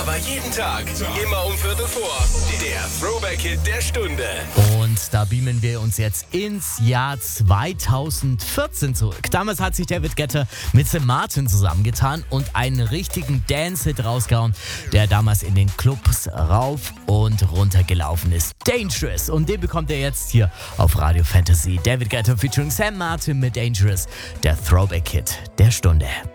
aber jeden Tag, immer um Viertel vor. Der Throwback-Hit der Stunde. Und da beamen wir uns jetzt ins Jahr 2014 zurück. Damals hat sich David Guetta mit St. Martin zusammengetan und einen richtigen Dance-Hit rausgehauen, der damals in den Clubs rauf und runter gelaufen ist. Dangerous. Und den bekommt ihr jetzt hier auf Radio Fantasy. David Guetta featuring St. Martin mit Dangerous, der Throwback-Hit der Stunde.